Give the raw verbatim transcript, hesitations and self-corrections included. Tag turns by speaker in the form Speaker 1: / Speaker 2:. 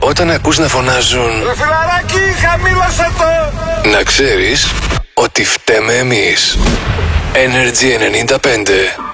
Speaker 1: Όταν ακούς να φωνάζουν
Speaker 2: ρε φιλαράκι, χαμήλωσε το,
Speaker 1: να ξέρεις ότι φταίμε εμείς. Energy ενενήντα πέντε.